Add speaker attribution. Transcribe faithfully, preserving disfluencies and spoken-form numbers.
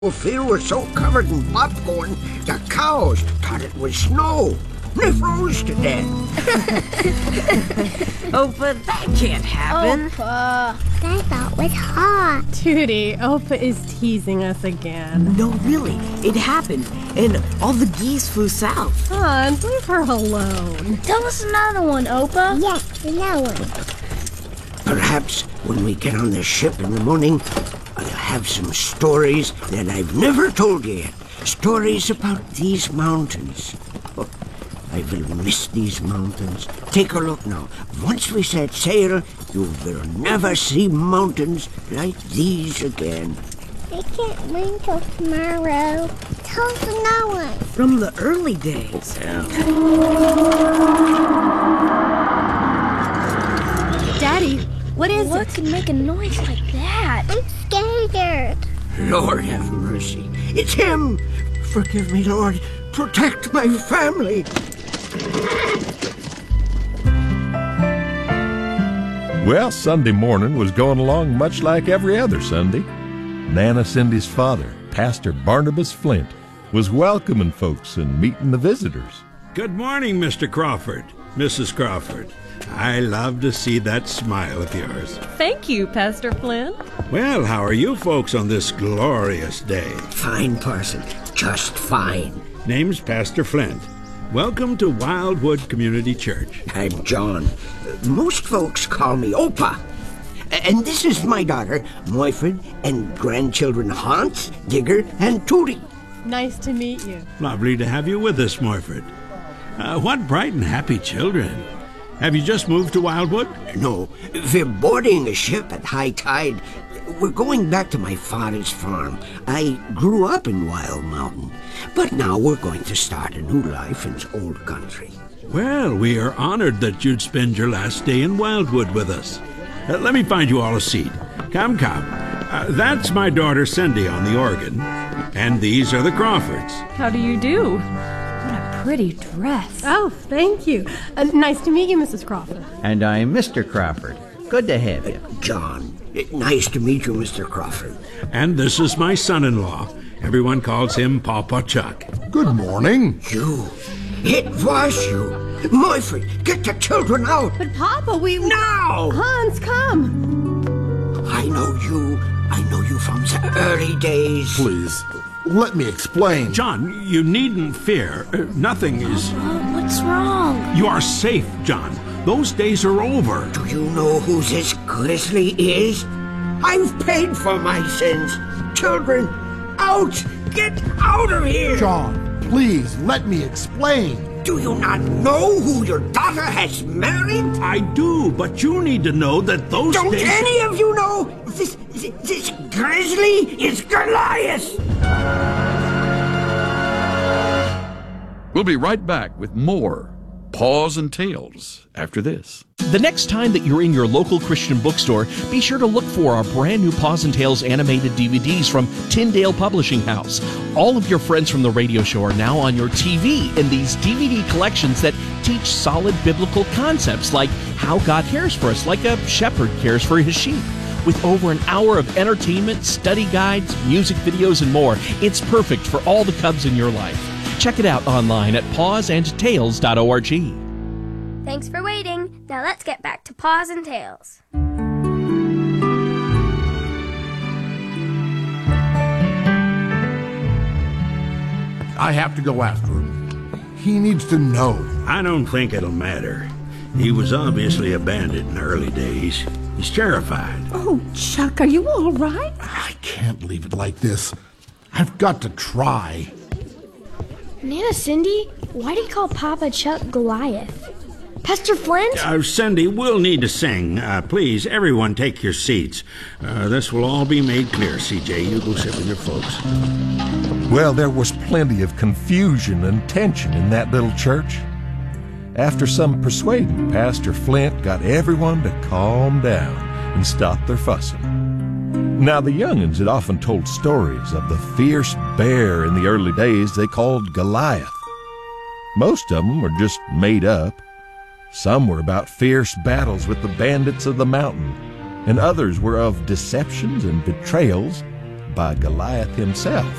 Speaker 1: The field was so covered in popcorn, the cows thought it was snow. They froze to death.
Speaker 2: Oh, but that can't happen.
Speaker 3: Opa, I thought it was hot.
Speaker 4: Tootie, Opa is teasing us again.
Speaker 2: No, really, it happened, and all the geese flew south.
Speaker 4: Hans, leave her alone.
Speaker 3: Tell us another one, Opa. Yes, another one.
Speaker 1: Perhaps when we get on the ship in the morning, I'll have some stories that I've never told you yet. Stories about these mountains. Oh, I will miss these mountains. Take a look now. Once we set sail, you will never see mountains like these again.
Speaker 3: I can't wait till tomorrow. Tell us another one.
Speaker 2: From the early days.
Speaker 4: Daddy, what is
Speaker 3: What
Speaker 4: it?
Speaker 3: could make a noise like that? I'm scared.
Speaker 1: Lord have mercy. It's him. Forgive me, Lord. Protect my family.
Speaker 5: Well, Sunday morning was going along much like every other Sunday. Nana Cindy's father, Pastor Barnabas Flint, was welcoming folks and meeting the visitors.
Speaker 6: Good morning, Mister Crawford, Missus Crawford. I love to see that smile of yours.
Speaker 4: Thank you, Pastor Flint.
Speaker 6: Well, how are you folks on this glorious day?
Speaker 1: Fine, Parson. Just fine.
Speaker 6: Name's Pastor Flint. Welcome to Wildwood Community Church.
Speaker 1: I'm John. Most folks call me Opa. And this is my daughter, Moifred, and grandchildren Hans, Digger, and Tootie.
Speaker 4: Nice to meet you.
Speaker 6: Lovely to have you with us, Moifred. Uh, what bright and happy children. Have you just moved to Wildwood?
Speaker 1: No, we're boarding a ship at high tide. We're going back to my father's farm. I grew up in Wild Mountain, but now we're going to start a new life in old country.
Speaker 6: Well, we are honored that you'd spend your last day in Wildwood with us. Uh, let me find you all a seat. Come, come. Uh, that's my daughter Cindy on the organ, and these are the Crawfords.
Speaker 4: How do you do?
Speaker 7: Pretty dress.
Speaker 4: Oh, thank you. Uh, nice to meet you, Missus Crawford.
Speaker 8: And I'm Mister Crawford. Good to have you.
Speaker 1: John, nice to meet you, Mister Crawford.
Speaker 6: And this is my son-in-law. Everyone calls him Papa Chuck.
Speaker 9: Good morning.
Speaker 1: You. It was you. Moifred, get the children out.
Speaker 4: But Papa, we...
Speaker 1: Now!
Speaker 4: Hans, come.
Speaker 1: I know you. I know you from the early days.
Speaker 9: Please, let me explain.
Speaker 6: John, you needn't fear. Uh, nothing is...
Speaker 3: Oh, what's wrong?
Speaker 6: You are safe, John. Those days are over.
Speaker 1: Do you know who this grizzly is? I've paid for my sins. Children, out! Get out of here!
Speaker 9: John, please, let me explain.
Speaker 1: Do you not know who your daughter has married?
Speaker 6: I do, but you need to know that those
Speaker 1: Don't
Speaker 6: days...
Speaker 1: any of you know this, this, this grizzly is Goliath?
Speaker 10: We'll be right back with more Paws and Tales after this.
Speaker 11: The next time that you're in your local Christian bookstore, be sure to look for our brand new Paws and Tales animated D V Ds from Tyndale Publishing House. All of your friends from the radio show are now on your T V in these D V D collections that teach solid biblical concepts like how God cares for us, like a shepherd cares for his sheep. With over an hour of entertainment, study guides, music videos, and more, it's perfect for all the cubs in your life. Check it out online at paws and tales dot org.
Speaker 3: Thanks for waiting. Now let's get back to Paws and Tales.
Speaker 9: I have to go after him. He needs to know.
Speaker 6: I don't think it'll matter. He was obviously a bandit in the early days. He's terrified.
Speaker 4: Oh, Chuck, are you all right?
Speaker 9: I can't leave it like this. I've got to try.
Speaker 3: Nana Cindy, why do you call Papa Chuck Goliath? Pastor Flint?
Speaker 6: Uh, Cindy, we'll need to sing. Uh, please, everyone take your seats. Uh, this will all be made clear. C J, you go sit with your folks.
Speaker 5: Well, there was plenty of confusion and tension in that little church. After some persuading, Pastor Flint got everyone to calm down and stop their fussing. Now, the young'uns had often told stories of the fierce bear in the early days they called Goliath. Most of them were just made up. Some were about fierce battles with the bandits of the mountain, and others were of deceptions and betrayals by Goliath himself.